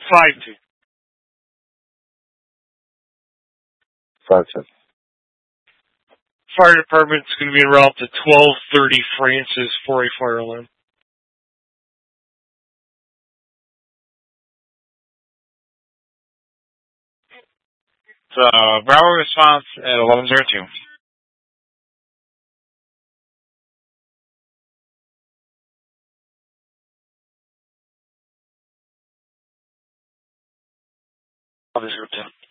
5-2. 5-10. Fire department's going to be around to 1230 Francis for a fire alarm. Bravo response at 1102. Obviously,